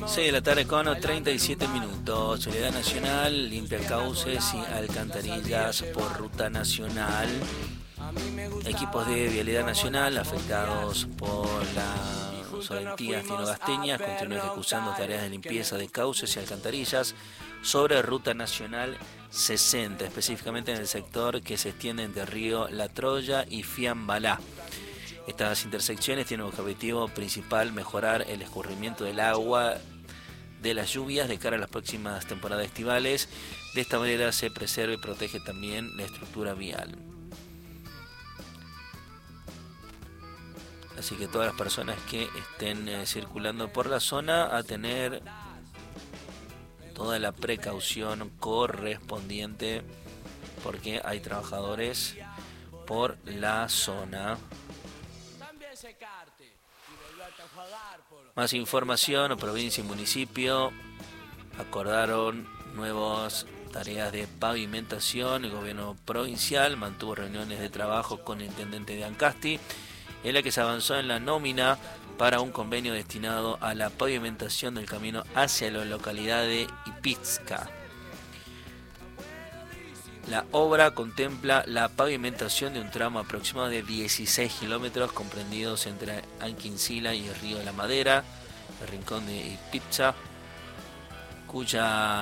6 de la tarde con 37 minutos. Soledad Nacional limpia cauces y alcantarillas por ruta nacional. Equipos de Vialidad Nacional afectados por las solentías tinogasteñas continúan ejecutando tareas de limpieza de cauces y alcantarillas sobre ruta nacional 60, específicamente en el sector que se extiende entre Río La Troya y Fiambalá. Estas intersecciones tienen como objetivo principal mejorar el escurrimiento del agua de las lluvias de cara a las próximas temporadas estivales. De esta manera se preserva y protege también la estructura vial. Así que todas las personas que estén circulando por la zona a tener toda la precaución correspondiente porque hay trabajadores por la zona. Más información, provincia y municipio acordaron nuevas tareas de pavimentación. El gobierno provincial mantuvo reuniones de trabajo con el intendente de Ancasti, en la que se avanzó en la nómina para un convenio destinado a la pavimentación del camino hacia la localidad de Ipizca. La obra contempla la pavimentación de un tramo aproximado de 16 kilómetros comprendidos entre Anquincila y el Río de la Madera, el rincón de Ipizca, cuya